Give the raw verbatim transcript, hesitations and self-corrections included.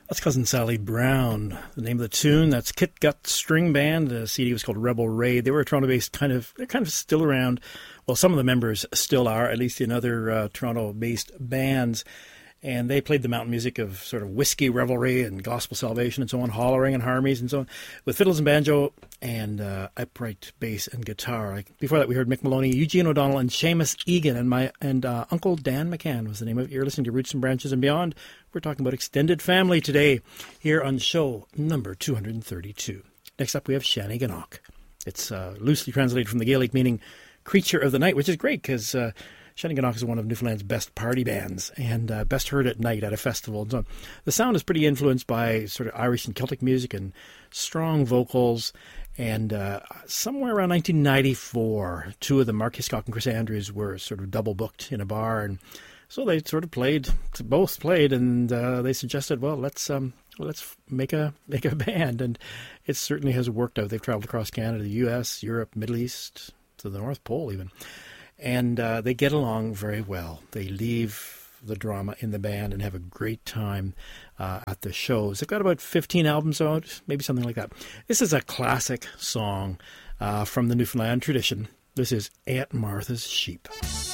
That's Cousin Sally Brown. The name of the tune, that's Kit Gut String Band. The C D was called Rebel Raid. They were a Toronto-based kind of, they're kind of still around. Well, some of the members still are, at least in other uh, Toronto-based bands. And they played the mountain music of sort of whiskey revelry and gospel salvation and so on, hollering and harmonies and so on, with fiddles and banjo and uh, upright bass and guitar. Like, before that, we heard Mick Maloney, Eugene O'Donnell, and Seamus Egan, and my and uh, Uncle Dan McCann was the name of it. You're listening to Roots and Branches and Beyond. We're talking about extended family today here on show number two hundred thirty-two. Next up, we have Shanneyganock. It's uh, loosely translated from the Gaelic meaning creature of the night, which is great because uh, Shanneyganock is one of Newfoundland's best party bands and uh, best heard at night at a festival. And so on. The sound is pretty influenced by sort of Irish and Celtic music and strong vocals. And uh, somewhere around nineteen ninety-four, two of them, Mark Hiscock and Chris Andrews, were sort of double booked in a bar. And so they sort of played, both played, and uh, they suggested, well, let's um, well, let's make a make a band. And it certainly has worked out. They've traveled across Canada, the U S, Europe, Middle East, to the North Pole even. And uh, they get along very well. They leave the drama in the band and have a great time uh, at the shows. They've got about fifteen albums out, maybe something like that. This is a classic song uh, from the Newfoundland tradition. This is Aunt Martha's Sheep.